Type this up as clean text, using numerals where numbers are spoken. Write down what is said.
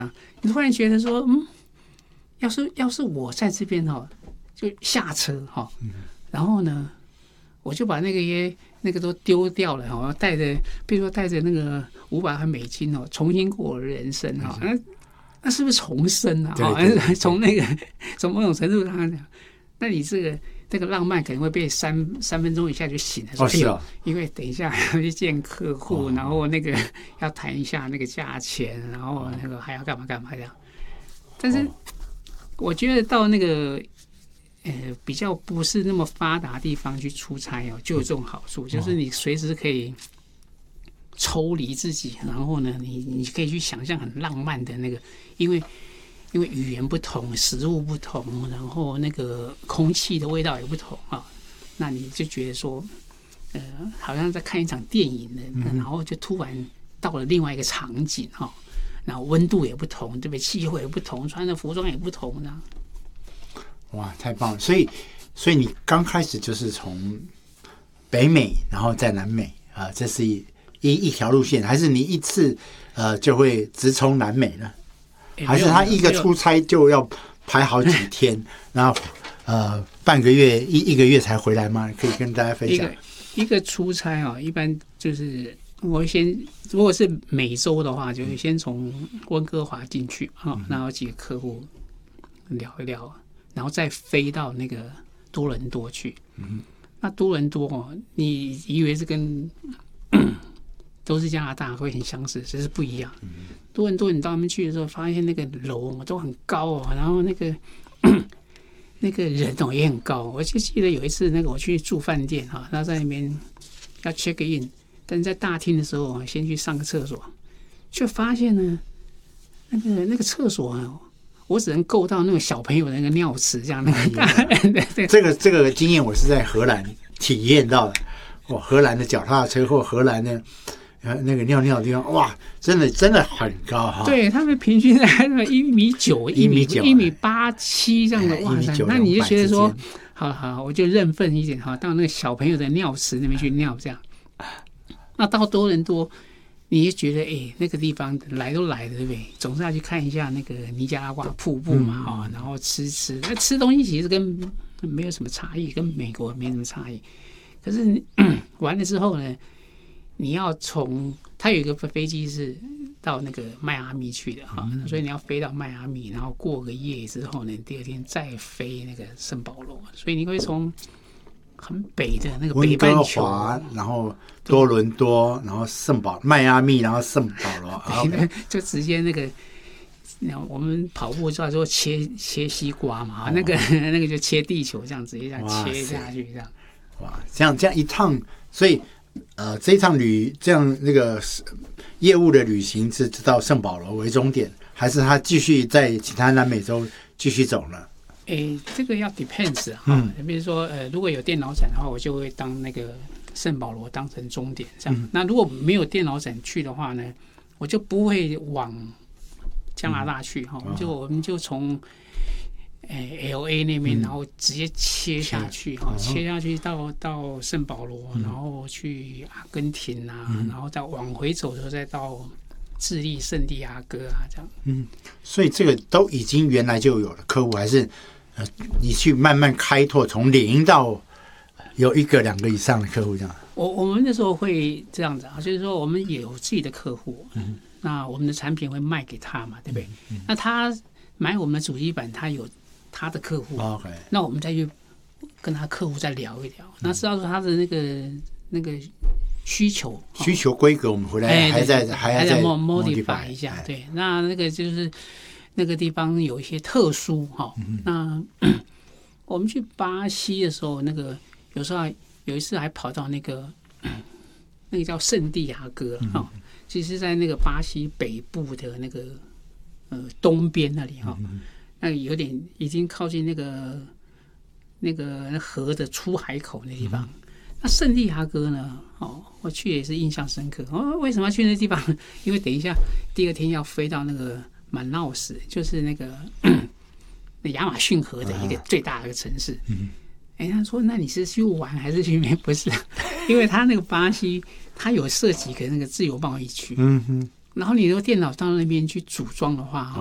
你突然觉得说，要是我在这边就下车然后呢，我就把那个都丢掉了带着，比如说带着那个$500重新过我的人生那是不是重生啊？从某种程度上讲，那你这个浪漫可能会被三分钟以下就醒了。 是啊， 因为等一下还要去见客户，然后那个要谈一下那个价钱，然后那个还要干嘛这样。但是我觉得到那个比较不是那么发达的地方去出差就有这种好处，就是你随时可以抽离自己，然后呢，你可以去想象很浪漫的那个，因为语言不同，食物不同，然后那个空气的味道也不同那你就觉得说，好像在看一场电影呢，然后就突然到了另外一个场景然后温度也不同，对不对？气候也不同，穿的服装也不同这样。 哇，太棒了！所以你刚开始就是从北美，然后在南美这是一条路线，还是你一次就会直冲南美呢？还是他一个出差就要排好几天，然后半个月一个月才回来吗？可以跟大家分享。 一个出差一般就是我如果是美洲的话，就会先从温哥华进去然后几个客户聊一聊，然后再飞到那个多伦多去。那多伦多你以为是跟都是加拿大会很相似，其实不一样。多伦多你到那边去的时候，发现那个楼都很高然后那个人也很高。我就记得有一次那个我去住饭店他在那边要 check in， 但是在大厅的时候先去上个厕所，却发现呢那个厕所我只能够到那个小朋友的那个尿池这样那个大人的这个经验我是在荷兰体验到的。荷兰的脚踏车或荷兰的那个尿的地方，哇，真的很高对，他们平均在1.9米、1.87米这样的，哇塞！那你就觉得说，好，我就认份一点到那个小朋友的尿池那边去尿这样。那到多伦多，你就觉得那个地方来都来了，对不对？总是要去看一下那个尼加拉瓜瀑布嘛然后吃东西其实跟没有什么差异，跟美国没什么差异。可是完了之后呢，你要它有一个飞机是到那个迈阿密去的所以你要飞到迈阿密，然后过个夜之后呢，第二天再飞那个圣保罗，所以你会从很北的那个北半球， 温哥华，然后多伦多，然后迈阿密，然后圣保罗， 就直接那个。我们跑步就要说切西瓜嘛那个就切地球这样直接这样切下去这样。 哇，这样一趟，所以这一趟这样那个业务的旅行是到圣保罗为终点，还是他继续在其他南美洲继续走呢？ 这个要 depends 比如说如果有电脑展的话，我就会当那个圣保罗当成终点这样。那如果没有电脑展去的话呢，我就不会往加拿大去我们就从LA 那边，然后直接切下去切下去到圣保罗，然后去阿根廷然后再往回走的时候再到智利圣地亚哥这样。 所以这个都已经原来就有了客户，还是你去慢慢开拓，从0到有1个、2个以上的客户这样？ 我们那时候会这样子就是说我们也有自己的客户，那我们的产品会卖给他嘛，对不对？那他买我们的主机板，他有他的客户那我们再去跟他客户再聊一聊，那知道说他的那个需求规格，我们回来还在 modify 一下对，那个就是那个地方有一些特殊那我们去巴西的时候，那个有一次还跑到那个叫圣地亚哥其实在那个巴西北部的那个东边那里那有点已经靠近那个河的出海口那地方。那圣地亚哥呢？我去也是印象深刻。为什么要去那地方？因为等一下第二天要飞到那个马瑙斯，就是那个亚马逊河的一个最大的一个城市。他说：“那你是去玩还是去？不是，因为他那个巴西，他有设计个那个自由贸易区。 然后你的电脑到那边去组装的话，